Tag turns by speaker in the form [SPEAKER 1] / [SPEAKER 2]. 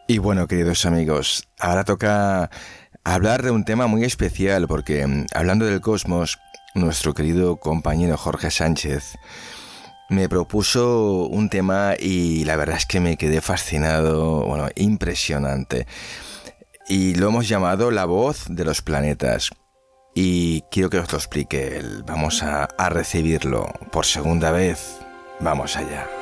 [SPEAKER 1] Y bueno, queridos amigos, ahora toca hablar de un tema muy especial porque hablando del cosmos, nuestro querido compañero Jorge Sánchez me propuso un tema y la verdad es que me quedé fascinado, bueno, impresionante. Y lo hemos llamado La voz de los planetas. Y quiero que os lo explique él. Vamos a recibirlo por segunda vez. Vamos allá.